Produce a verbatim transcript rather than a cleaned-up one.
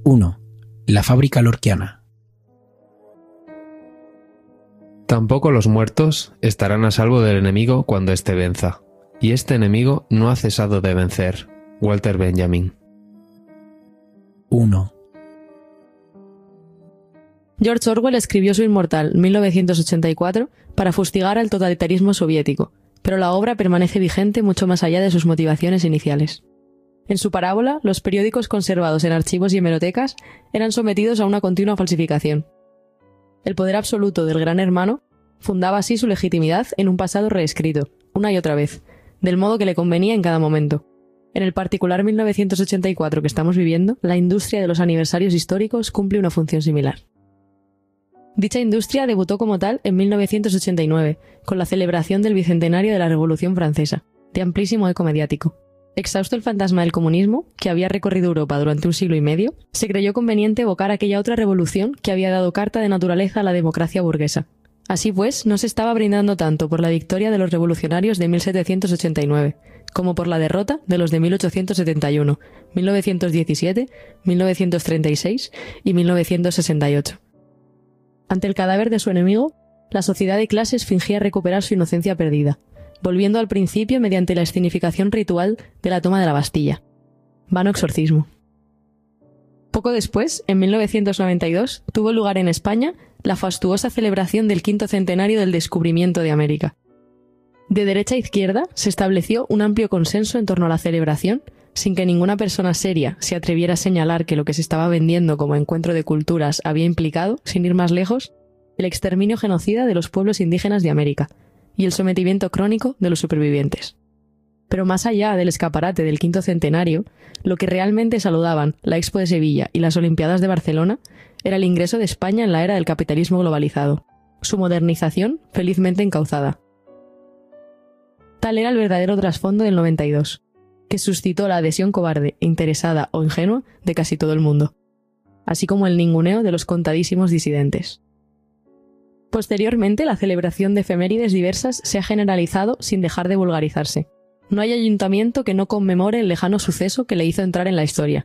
uno. La fábrica lorquiana. Tampoco los muertos estarán a salvo del enemigo cuando éste venza, y este enemigo no ha cesado de vencer. Walter Benjamin. uno. George Orwell escribió su Inmortal, mil novecientos ochenta y cuatro, para fustigar al totalitarismo soviético, pero la obra permanece vigente mucho más allá de sus motivaciones iniciales. En su parábola, los periódicos conservados en archivos y hemerotecas eran sometidos a una continua falsificación. El poder absoluto del Gran Hermano fundaba así su legitimidad en un pasado reescrito, una y otra vez, del modo que le convenía en cada momento. En el particular mil novecientos ochenta y cuatro que estamos viviendo, la industria de los aniversarios históricos cumple una función similar. Dicha industria debutó como tal en mil novecientos ochenta y nueve, con la celebración del bicentenario de la Revolución Francesa, de amplísimo eco mediático. Exhausto el fantasma del comunismo, que había recorrido Europa durante un siglo y medio, se creyó conveniente evocar aquella otra revolución que había dado carta de naturaleza a la democracia burguesa. Así pues, no se estaba brindando tanto por la victoria de los revolucionarios de mil setecientos ochenta y nueve, como por la derrota de los de mil ochocientos setenta y uno, mil novecientos diecisiete, mil novecientos treinta y seis y mil novecientos sesenta y ocho. Ante el cadáver de su enemigo, la sociedad de clases fingía recuperar su inocencia perdida, volviendo al principio mediante la escenificación ritual de la toma de la Bastilla. Vano exorcismo. Poco después, en mil novecientos noventa y dos, tuvo lugar en España la fastuosa celebración del quinto centenario del descubrimiento de América. De derecha a izquierda se estableció un amplio consenso en torno a la celebración, sin que ninguna persona seria se atreviera a señalar que lo que se estaba vendiendo como encuentro de culturas había implicado, sin ir más lejos, el exterminio genocida de los pueblos indígenas de América y el sometimiento crónico de los supervivientes. Pero más allá del escaparate del quinto centenario, lo que realmente saludaban la Expo de Sevilla y las Olimpiadas de Barcelona era el ingreso de España en la era del capitalismo globalizado, su modernización felizmente encauzada. Tal era el verdadero trasfondo del noventa y dos, que suscitó la adhesión cobarde, interesada o ingenua de casi todo el mundo, así como el ninguneo de los contadísimos disidentes. Posteriormente, la celebración de efemérides diversas se ha generalizado sin dejar de vulgarizarse. No hay ayuntamiento que no conmemore el lejano suceso que le hizo entrar en la historia,